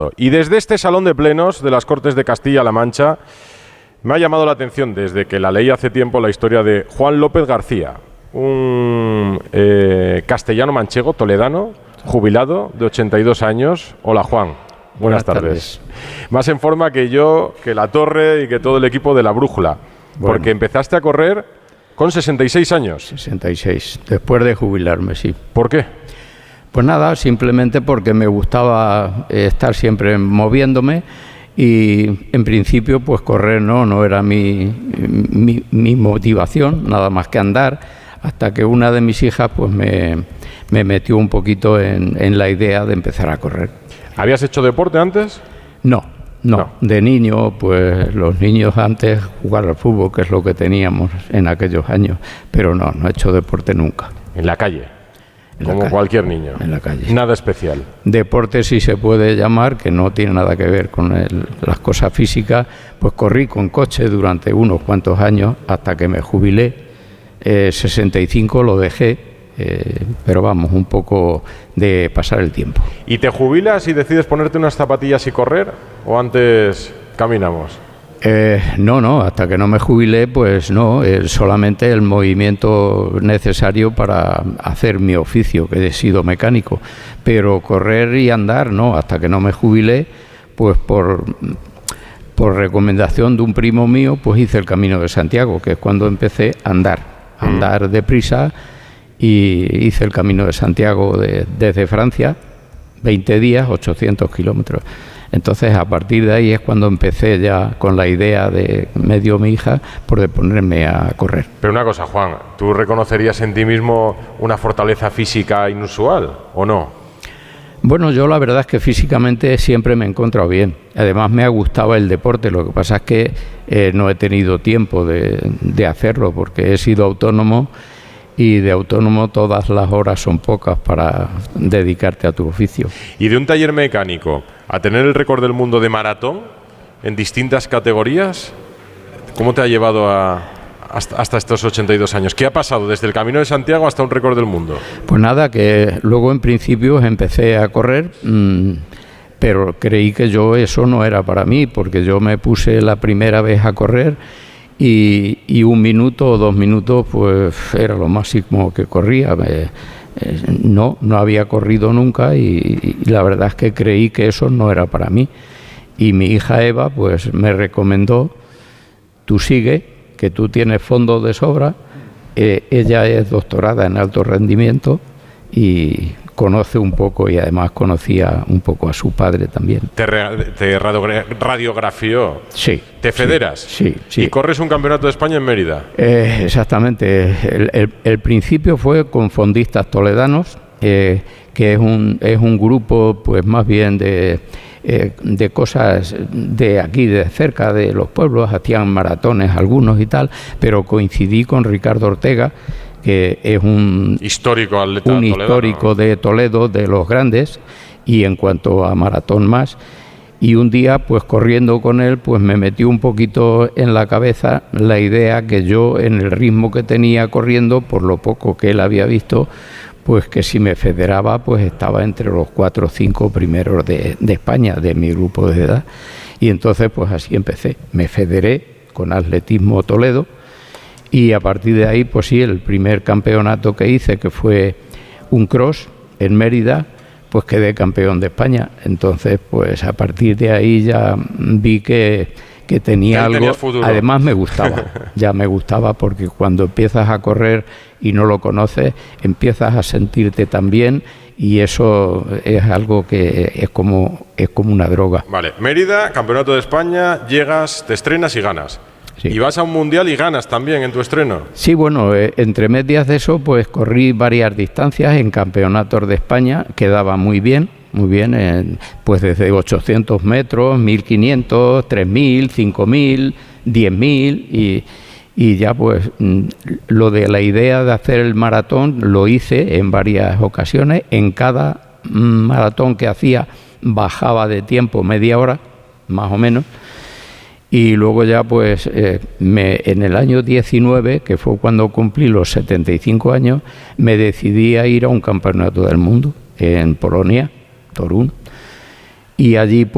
Y desde este salón de plenos de las Cortes de Castilla-La Mancha me ha llamado la atención, desde que la leí hace tiempo, la historia de Juan López García, un castellano manchego, toledano, jubilado, de 82 años. Hola, Juan. Buenas tardes. Más en forma que yo, que La Torre y que todo el equipo de La Brújula. Bueno. Porque empezaste a correr con 66 años. 66, después de jubilarme, sí. ¿Por qué? Pues nada, simplemente porque me gustaba estar siempre moviéndome y en principio pues correr no era mi motivación, nada más que andar, hasta que una de mis hijas pues me metió un poquito en la idea de empezar a correr. ¿Habías hecho deporte antes? No. De niño, pues los niños antes jugar al fútbol, que es lo que teníamos en aquellos años, pero no he hecho deporte nunca. ¿En la calle? Como cualquier niño. En la calle. Nada especial. Deporte, si se puede llamar, que no tiene nada que ver con las cosas físicas, pues corrí con coche durante unos cuantos años hasta que me jubilé. 65 lo dejé, pero vamos, un poco de pasar el tiempo. ¿Y te jubilas y decides ponerte unas zapatillas y correr? ¿O antes caminamos? No, hasta que no me jubilé, pues no, solamente el movimiento necesario para hacer mi oficio, que he sido mecánico, pero correr y andar no, hasta que no me jubilé, pues por recomendación de un primo mío, pues hice el Camino de Santiago, que es cuando empecé a andar deprisa, y hice el Camino de Santiago desde Francia, 20 días, 800 kilómetros. Entonces, a partir de ahí es cuando empecé ya con la idea me dio mi hija, de ponerme a correr. Pero una cosa, Juan, ¿tú reconocerías en ti mismo una fortaleza física inusual o no? Bueno, yo la verdad es que físicamente siempre me he encontrado bien. Además, me ha gustado el deporte. Lo que pasa es que no he tenido tiempo de hacerlo porque he sido autónomo. Y de autónomo todas las horas son pocas para dedicarte a tu oficio. ¿Y de un taller mecánico a tener el récord del mundo de maratón en distintas categorías? ¿Cómo te ha llevado hasta estos 82 años? ¿Qué ha pasado desde el Camino de Santiago hasta un récord del mundo? Pues nada, que luego en principio empecé a correr, pero creí que eso no era para mí, porque yo me puse la primera vez a correr y 1 minuto o 2 minutos pues era lo máximo que corría. No había corrido nunca y la verdad es que creí que eso no era para mí. Y mi hija Eva pues me recomendó: tú sigue, que tú tienes fondos de sobra. Ella es doctorada en alto rendimiento y conoce un poco, y además conocía un poco a su padre también. ¿Te radiografió? Sí. ¿Te federas? Sí. ¿Y corres un campeonato de España en Mérida? Exactamente. El principio fue con fondistas toledanos, que es un grupo pues más bien de cosas de aquí, de cerca de los pueblos. Hacían maratones algunos y tal, pero coincidí con Ricardo Ortega, que es un histórico atleta histórico de Toledo, de los grandes, y en cuanto a maratón más. Y un día, pues corriendo con él, pues me metió un poquito en la cabeza la idea que yo, en el ritmo que tenía corriendo, por lo poco que él había visto, pues que si me federaba, pues estaba entre los 4 o 5 primeros de España, de mi grupo de edad. Y entonces, pues así empecé. Me federé con Atletismo Toledo. Y a partir de ahí, pues sí, el primer campeonato que hice, que fue un cross en Mérida, pues quedé campeón de España. Entonces, pues a partir de ahí ya vi que tenía algo. Además me gustaba, porque cuando empiezas a correr y no lo conoces, empiezas a sentirte tan bien, y eso es algo que es como una droga. Vale, Mérida, campeonato de España, llegas, te estrenas y ganas. Sí. Y vas a un mundial y ganas también en tu estreno. Sí, bueno, entre medias de eso, pues corrí varias distancias en campeonatos de España, quedaba muy bien, pues desde 800 metros, 1500, 3000, 5000, 10000 y ya pues lo de la idea de hacer el maratón lo hice en varias ocasiones. En cada maratón que hacía bajaba de tiempo media hora, más o menos. Y luego ya pues en el año 19, que fue cuando cumplí los 75 años, me decidí a ir a un campeonato del mundo en Polonia, Torun, y allí